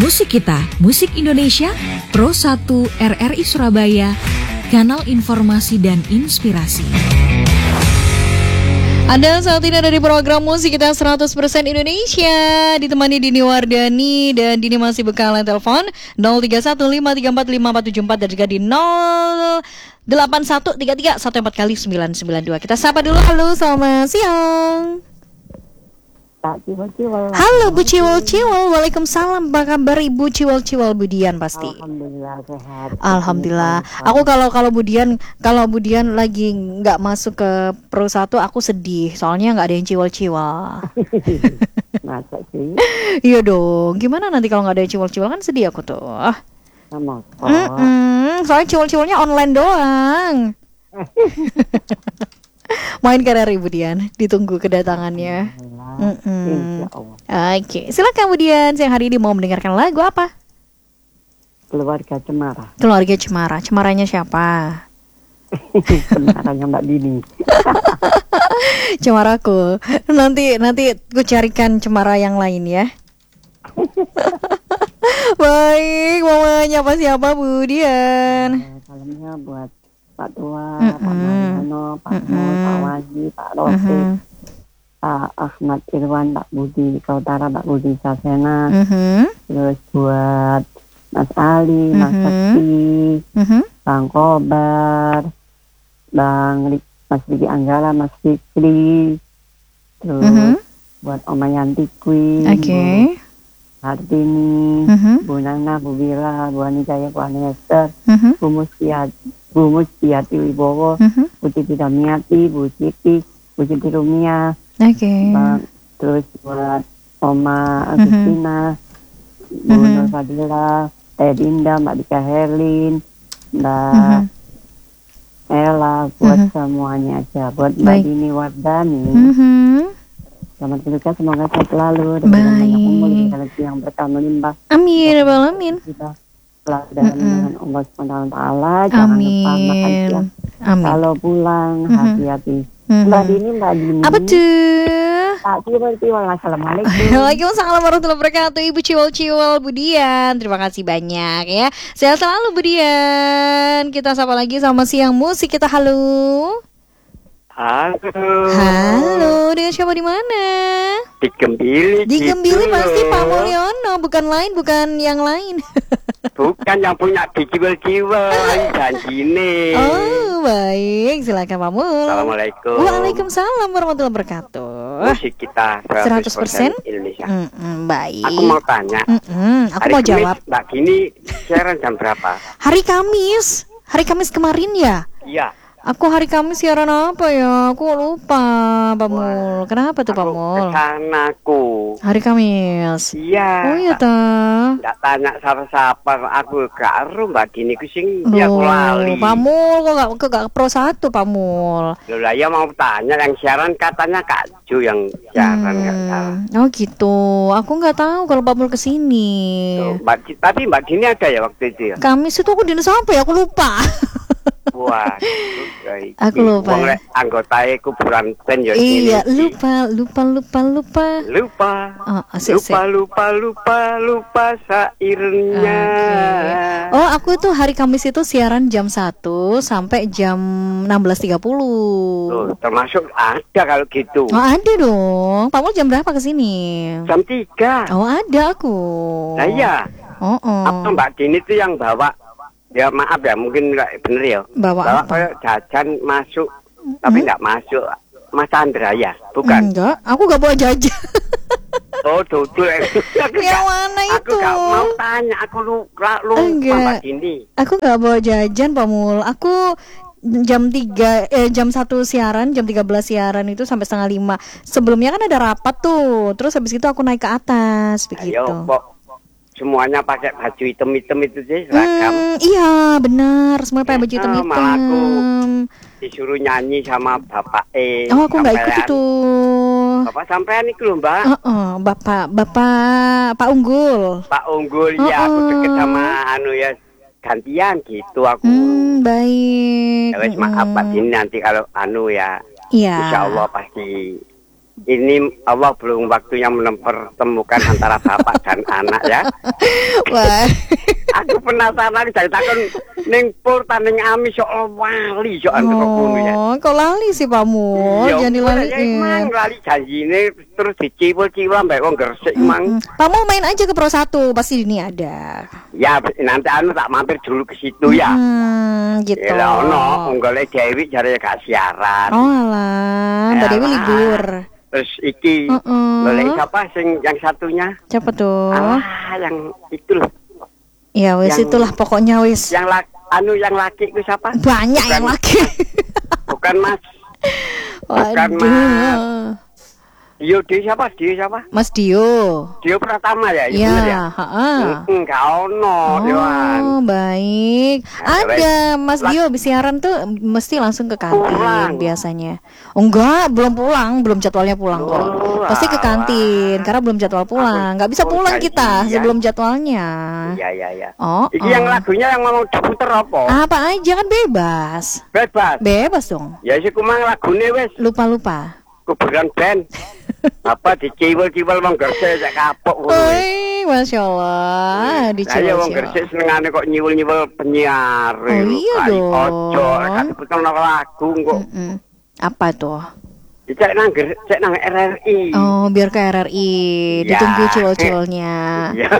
Musik Kita, Musik Indonesia, Pro 1 RRI Surabaya, Kanal Informasi dan Inspirasi. Anda saat ini ada di program Musik Kita 100% Indonesia, ditemani Dini Wardani, dan Dini masih buka line telepon 0315345474 dan juga di 0813314 kali 992. Kita sapa dulu. Halo, selamat siang. Pak Ciwol-Ciwol. Halo Bu Ciwol-Ciwol. Waalaikumsalam. Apa kabar Ibu Ciwol-Ciwol Budian pasti? Alhamdulillah sehat. Alhamdulillah. Aku kalau Budian lagi nggak masuk ke Pro 1 aku sedih. Soalnya nggak ada yang ciwol-ciwol. Masa sih? Iya dong. Gimana nanti kalau nggak ada yang ciwol-ciwol, kan sedih aku tuh. Sama kok. Soalnya ciwol-ciwolnya online doang. Main karena Budian, ditunggu kedatangannya. Insya Allah. Oke, silakan Budian. Siang hari ini mau mendengarkan lagu apa? Keluarga Cemara. Keluarga Cemara. Cemaranya siapa? Cemaranya Mbak Dini. Cemaraku. Nanti aku carikan cemara yang lain ya. Baik, mau nyapa siapa Budian? Salamnya buat Pak Tua, Pak Mariono, Pak Mul, Pak Waji, Pak Rosif, Pak Ahmad Irwan, Pak Budi Kautara, Pak Budi Sasena, terus buat Mas Ali, Mas Sekti, Bang Kobar, Mas Riki Anggara, Mas Fikri, terus buat Oma Yantikwi, Bu Hartini, Bu Nana, Bu Bila, Bu Anijaya, Bu Anester, Bu Mustiati Wibowo, Bu Titi Damiati, Bu Siti Rumia, terus buat Oma Agustina, Bu Nur Fadila, Teh Dinda, Mbak Dika Herlin, Mbak Ella, buat semuanya aja, buat Mbak Dini Wardani. Selamat berbuka, semoga sehat selalu dan banyak umur dan rezeki yang berkah melimpah. Amin, amin. Kita selalu dalam lindungan Allah SWT. Jangan lupa makan siang. Kalau pulang hati-hati. Mbak Dini. Apa tuh? Pak Ciwol-Ciwol. Assalamualaikum. Waalaikumsalam warahmatullahi wabarakatuh. Ibu Ciwol-Ciwol Budian, terima kasih banyak ya. Sehat selalu Budian. Kita sapa lagi sama Siang Musik Kita. Halo. Halo, dengan siapa di mana? Di Gembili. Di Gembili pasti Pak Mulyono, bukan yang lain. Bukan yang punya di Ciwol-Ciwol, janjine. Oh, baik. Silakan Pak Mul. Assalamualaikum. Waalaikumsalam warahmatullahi wabarakatuh. Musik Kita 100% Indonesia. Baik. Aku mau tanya. Aku mau jawab. Mbak Dini siaran jam berapa? Hari Kamis kemarin ya? Iya. Aku hari Kamis siaran apa ya? Aku lupa, Pak Mul. Kenapa tuh Pak Mul? Kesana aku. Hari Kamis. Iya. Oh iya ta. Nggak tanya siapa aku gak aru Mbak Dini kucing dia aku lali. Pak Mul kok gak Pro 1 Pak Mul. Loh lah ya mau tanya yang siaran katanya Kak Ju yang siaran nggak salah. Oh gitu. Aku nggak tahu kalau Pak Mul kesini. Tapi Mbak Dini ada ya waktu itu ya? Kamis itu aku dinas apa ya? Aku lupa. Wah, aku lupa. Anggotanya kuburan band ya. Iya, lupa. Lupa sairnya. Okay. Oh, aku itu hari Kamis itu siaran jam 1 sampai jam 16.30. Loh, termasuk ada kalau gitu. Oh, ada dong. Pak Mul jam berapa kesini? Jam 3. Oh, ada aku. Nah iya. Apa Mbak Dini itu yang bawa? Ya maaf ya, mungkin nggak bener ya. Bawa kayak jajan masuk, tapi nggak masuk. Mas Andra ya, bukan? Enggak, aku nggak bawa jajan. Oh, duduk. Yang mana itu? Aku nggak mau tanya, aku lupa Mbak Dini. Aku nggak bawa jajan, Pak Mul. Aku jam 1 siaran, jam 13 siaran itu sampai setengah 5. Sebelumnya kan ada rapat tuh. Terus habis itu aku naik ke atas begitu. Ayo, semuanya pakai baju hitam-hitam itu sih, seragam. Iya, benar. Semua pakai baju hitam-hitam. Malah aku disuruh nyanyi sama bapak Oh, aku nggak ikut itu. Bapak sampean itu loh, Mbak. Bapak Pak Unggul. Pak Unggul, ya aku deket sama ya gantian gitu aku. Baik. Ya wes maaf Pak Dini nanti kalau ya. Iya. Insya Allah pasti ini Allah belum waktunya mempertemukan antara bapak dan anak ya. Wah. Aku penasaran dari takon ning pur ta ning ami sok wali sok antuk kono ya. Oh, kok lali sih Pak Mul? Jangan dilaliin. Emang lali janjine terus diciwil-ciwil mbek wong Gresik mang. Pak Mul main aja ke Pro 1, pasti ini ada. Ya nanti tak mampir dulu ke situ ya. Gitu. Ya ono golek Dewi jare gak siaran. Oh alah, Mbak Dewi libur. Terus iki golek siapa yang satunya? Siapa tuh? Yang itu loh. Ya wis itulah pokoknya wis. Yang yang laki itu siapa? Banyak yang laki. Bukan Mas. Bukan Waduh. Mas. Dio siapa? Mas Dio. Dio Pratama ya? Iya, Enggak ono, Dewan. Oh, baik. Ada Mas Dio habis siaran tuh mesti langsung ke kantin biasanya. Oh, enggak, belum pulang, belum jadwalnya pulang kok. Pasti ke kantin karena belum jadwal pulang. Enggak bisa pulang kita sebelum jadwalnya. Iya. Oh. Iki yang lagunya yang mau diputer apa? Apa aja kan bebas. Bebas dong. Ya sih kumang lagune wis. Lupa. Kuburan band. Apa diciwil-ciwil wong Gresik sak kapok ngono. Woi, Masya Allah, diciwil. Ayo wong Gresik senengane kok nyiwil-nyiwil penyiar. Oh iya dong. Ojo kan diputer lagu kok. Apa tuh? Cek nang RRI. Oh, biar ke RRI. Ditunggu cul-culnya. Iya.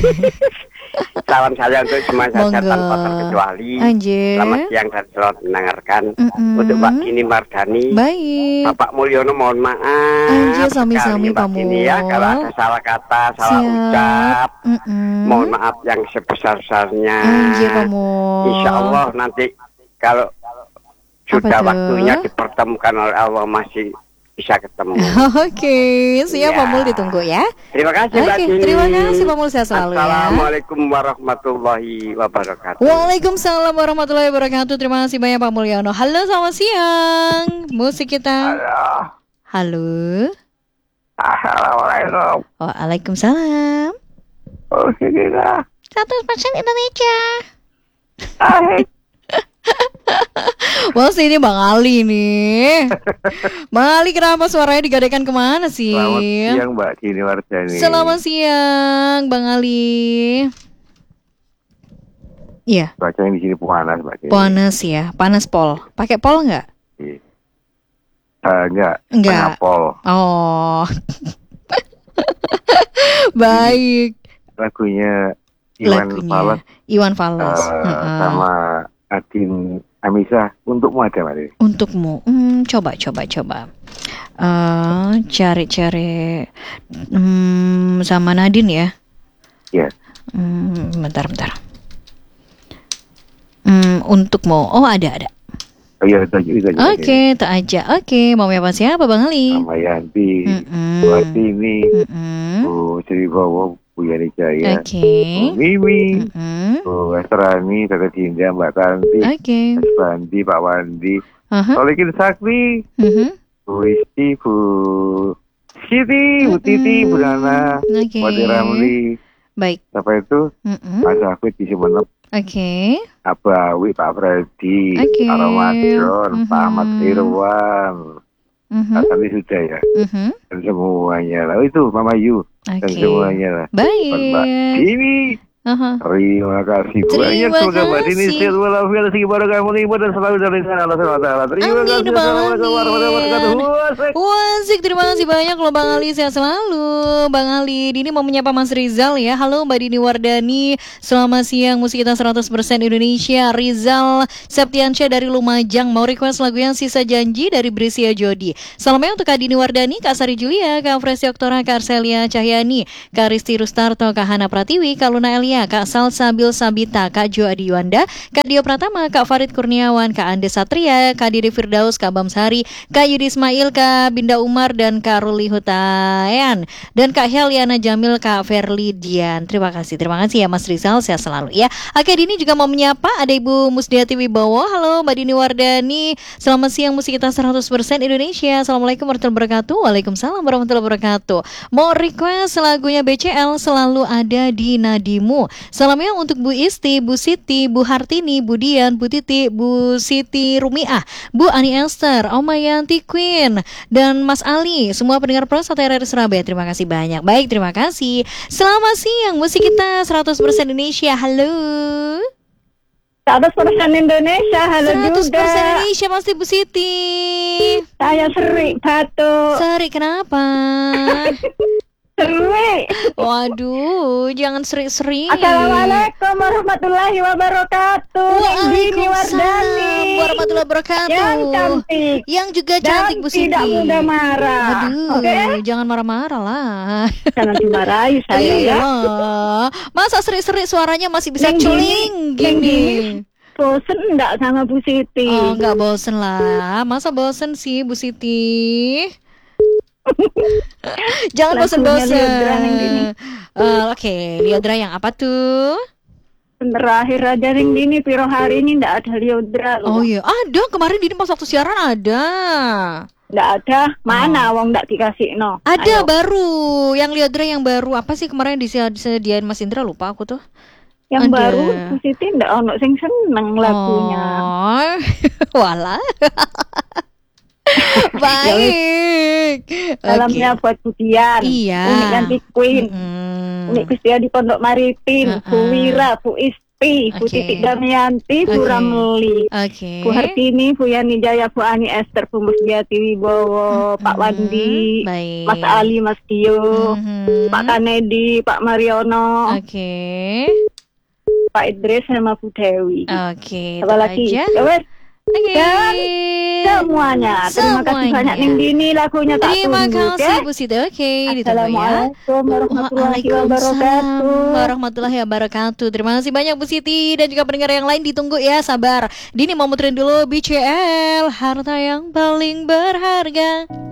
Salam saya untuk semua saja tanpa terkecuali. Selamat siang dan selamat mendengarkan. Untuk Mbak Kini Mardani. Baik. Bapak Mulyono mohon maaf. Anjir, sami-sami Pak Mul. Ya, kalau ada salah kata, salah ucap. Mohon maaf yang sebesar-besarnya. Anjir, Pak Mul. Insya Allah nanti kalau sudah waktunya dipertemukan oleh Allah masih bisa ketemu. Oke, siap Pak Mul, ditunggu ya. Terima kasih Mbak Kini. Terima kasih Pak Mul, sehat selalu ya. Assalamualaikum warahmatullahi wabarakatuh. Waalaikumsalam warahmatullahi wabarakatuh. Terima kasih banyak Pak Mulyono. Halo, selamat siang. Musik kita. Halo. Assalamualaikum. Waalaikumsalam. Musik kita 100% Indonesia. Mas ini Bang Ali nih. Bang Ali kenapa suaranya digadaikan kemana sih? Selamat siang Mbak Kini Mardani. Selamat siang Bang Ali. Iya. Cuaca di sini panas Mbak Kini. Panas ya, panas pol. Pakai pol nggak? Enggak. Enggak. Pol. Oh. Baik. Lagunya Iwan Fals. Sama Adin Amisa, untukmu ada Mbak. Untukmu, coba. Cari sama Nadine ya. Iya. Bentar. Untukmu, oh ada. Oh iya, itu aja. Oke, tak aja. Oke, mau siapa Bang Ali? Sama Yanti, Bu Artini, Bu Sri Bowo, Bu Yani Jaya, Bu Mimi, Bu Estrani, Tata Dinda, Mbak Tanti, Mas Bandi, Pak Wandi, Solikin Sakti, Bu Isti, Bu Siti, Bu Titi, Bu Nana, Bu Ade Ramli. Baik. Siapa itu? Mas Hafid di Sumenep. Abawi, Pak Freddy, Pak Ramadan, Pak Ahmad Irwan. Tadi sudah ya. Dan semuanya lah. Itu Mama Yu. Dan semuanya lah. Baik. Mbak Dini. Terima kasih banyak. Semoga Mbak Dini sehat walafiat rezeki barokah menimba dan selalu dari sana Allah SWT. Terima kasih. Assalamualaikum warahmatullahi wabarakatuh. Wasik, terima kasih banyak loh Bang Ali, sehat selalu. Bang Ali, Dini mau menyapa Mas Rizal ya. Halo Mbak Dini Wardani, selamat siang. Musik kita 100% Indonesia. Rizal Septiansyah dari Lumajang mau request lagu yang Sisa Janji dari Brisia Jodi. Salamnya untuk Kak Dini Wardani, Kak Sari Julia, Kak Fresi Oktora, Kak Arselia Cahyani, Kak Risti Rustarto, Kak Hana Pratiwi, Kak Luna Elia, Kak Salsa Bil Sabita, Kak Jo Adi Yuanda, Kak Dio Pratama, Kak Farid Kurniawan, Kak Ande Satria, Kak Didi Firdaus, Kak Bamsari, Kak Yudi Ismail, Kak Binda Umar, dan Kak Ruli Hutayan, dan Kak Heliana Jamil, Kak Verli Dian. Terima kasih ya Mas Rizal, sehat selalu ya. Oke, Dini juga mau menyapa ada Ibu Musdiati Wibowo. Halo Mbak Dini Wardani, selamat siang. Musik kita 100% Indonesia. Assalamualaikum warahmatullahi wabarakatuh. Waalaikumsalam warahmatullahi wabarakatuh. Mau request lagunya BCL Selalu Ada di Nadimu. kamu. Salamnya untuk Bu Isti, Bu Siti, Bu Hartini, Bu Dian, Bu Titi, Bu Siti Rumiah, Bu Ani Esther, Oma Yanti Queen, dan Mas Ali. Semua pendengar Pro 1 RRI Surabaya, terima kasih banyak. Baik, terima kasih. Selamat siang, musik kita 100% Indonesia. Halo. 100% Indonesia, halo 100% juga. Indonesia, pasti Bu Siti. Saya Seri batuk. Seri, kenapa? Seri. Waduh, jangan seri-seri. Assalamualaikum warahmatullahi wabarakatuh. Waalaikumsalam warahmatullahi wabarakatuh. Yang cantik. Yang juga cantik, Bu Siti. Tidak mudah marah. Aduh, jangan marah-marah lah. Jangan dimarahi saya ya. Masa seri-seri suaranya masih bisa culing gini. Bosen enggak sama Bu Siti? Oh, enggak bosen lah. Masa bosen sih Bu Siti? Jangan bosen-bosen. Oke, Liodra yang apa tuh? Terakhir aja ring dini, piro hari ini ndak ada Liodra loh. Oh iya, ada kemarin Dini pas waktu siaran ada. Ndak ada, mana wong ndak dikasih no. Ada. Ayo. Baru, yang Liodra yang baru apa sih kemarin disediain Mas Indra, lupa aku tuh. Yang ada. Baru Bu Siti ndak ono sing seneng lagunya. Walah. Baik. Salamnya buat Bu Dian, iya. Unik Yanti Queen, Unik Kustia di Pondok Maritim, Bu Wira, Bu Isti, Bu Titik Damianti, Bu Ramli, Bu Hartini, Bu Yani Jaya, Bu Ani Esther, Bu Musjati Wibowo, Pak Wandi, Mas Ali, Mas Dio, Pak Kanedi, Pak Mariono, Pak Idris sama Bu Dewi. Apa lagi? Dan semuanya. Terima kasih banyak Ning Dini, lagunya tak tunggu. Terima kasih Bu Siti. Assalamualaikum warahmatullahi wabarakatuh. Warahmatullahi wabarakatuh. Terima kasih banyak Bu Siti dan juga pendengar yang lain, ditunggu ya, sabar. Dini mau muterin dulu BCL, harta yang paling berharga.